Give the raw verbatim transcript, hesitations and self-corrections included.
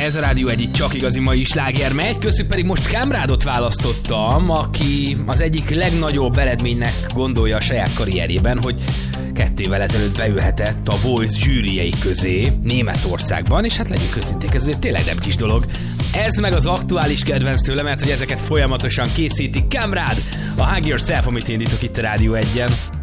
Ez a Rádió egy csak igazi mai sláger megy, köztük pedig most Kamrádot választottam, aki az egyik legnagyobb eredménynek gondolja a saját karrierjében, hogy kettő évvel ezelőtt beülhetett a Voice zsűriei közé Németországban, és hát legyünk őszinték, ez azért tényleg nem kis dolog. Ez meg az aktuális kedvenc tőle, mert hogy ezeket folyamatosan készítik. Kamrád, a Hug Yourself, amit indítok itt a Rádió egyen.